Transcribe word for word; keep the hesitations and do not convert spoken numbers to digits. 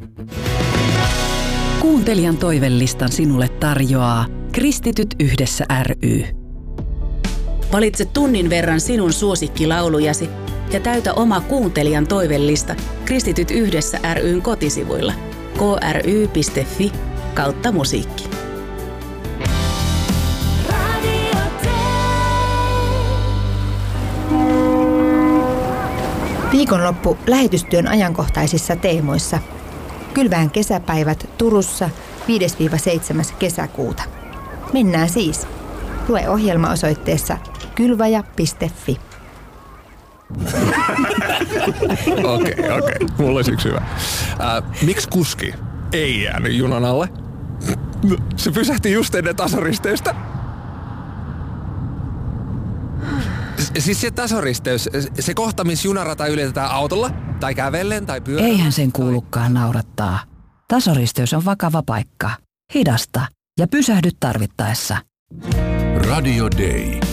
Kuuntelijan toivelistan sinulle tarjoaa Kristityt yhdessä ry. Valitse tunnin verran sinun suosikkilaulujasi ja täytä oma kuuntelijan toivellista Kristityt yhdessä ry:n kotisivuilla k r y piste f i kautta musiikki. Viikonloppu lähetystyön ajankohtaisissa teemoissa. Kylvään kesäpäivät Turussa viides seitsemäs kesäkuuta. Mennään siis. Lue ohjelma osoitteessa kylvaja piste f i. Okei, okei. Okay. Mulla olisi yksi hyvä. Äh, miksi kuski ei jäänyt junan alle? Se pysähti just ennen tasoristeistä. Siis se tasoristeys, se kohta, missä junarata ylitetään autolla, tai kävellen, tai pyörällä. Eihän sen kuulukaan naurattaa. Tasoristeys on vakava paikka. Hidasta ja pysähdy tarvittaessa. Radio Day.